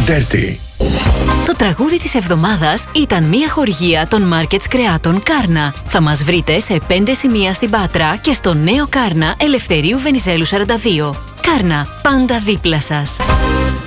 Dirty. Το τραγούδι της εβδομάδας ήταν μια χορηγία των Markets Κρεάτων Κάρνα. Θα μας βρείτε σε 5 σημεία στην Πάτρα και στο νέο Κάρνα Ελευθερίου Βενιζέλου 42. Κάρνα, πάντα δίπλα σας.